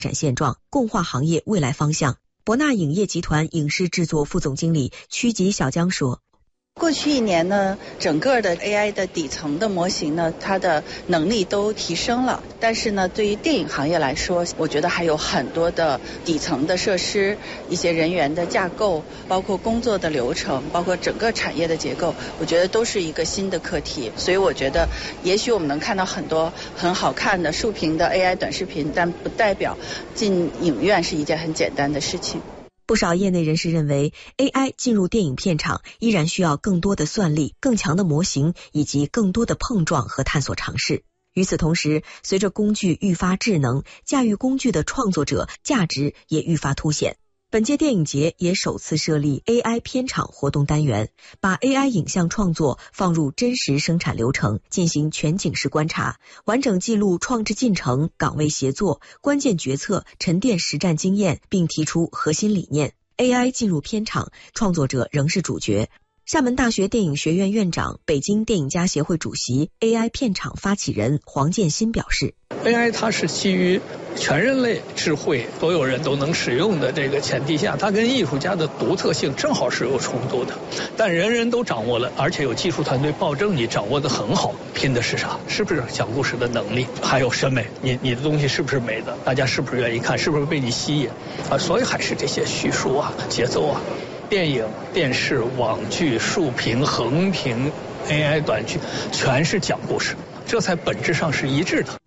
展现状，共话行业未来方向。博纳影业集团影视制作副总经理曲吉小江说， 过去1年呢，整个的 AI 的底层的模型呢，它的能力都提升了。但是呢，对于电影行业来说，我觉得还有很多的底层的设施、一些人员的架构，包括工作的流程，包括整个产业的结构，我觉得都是一个新的课题。所以我觉得，也许我们能看到很多很好看的竖屏的 AI 短视频，但不代表进影院是一件很简单的事情。 不少业内人士认为 ，AI 进入电影片场依然需要更多的算力、更强的模型以及更多的碰撞和探索尝试。与此同时，随着工具愈发智能，驾驭工具的创作者价值也愈发凸显。本届电影节也首次设立 AI 片场活动单元，把 AI 影像创作放入真实生产流程，进行全景式观察，完整记录创制进程、岗位协作、关键决策、沉淀实战经验，并提出核心理念。AI 进入片场，创作者仍是主角。厦门大学电影学院院长、北京电影家协会主席、AI 片场发起人黄建新表示 ，AI 它是基于全人类智慧，所有人都能使用的这个前提下，它跟艺术家的独特性正好是有冲突的。但人人都掌握了，而且有技术团队保证你掌握得很好，拼的是啥？是不是讲故事的能力？还有审美，你的东西是不是美的？大家是不是愿意看？是不是被你吸引？所以还是这些叙述啊、节奏啊。电影、电视、网剧、竖屏、横屏、AI 短剧，全是讲故事，这才本质上是一致的。